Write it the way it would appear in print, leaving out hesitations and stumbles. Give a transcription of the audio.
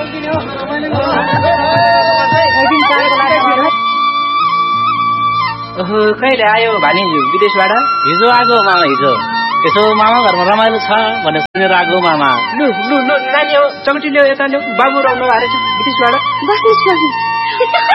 ओहो कहिले आयो भानिजू विदेशबाट? हिजो आएको मामा हिजो। यसो मामा घरमा रमाइलो छ भनेर सुनेर आएको मामा। लु लु लु नानी हो चमटी ल्याऊ यता ल्याऊ बाबु रम्नु भएको छ विदेशबाट। बस्नुहोस्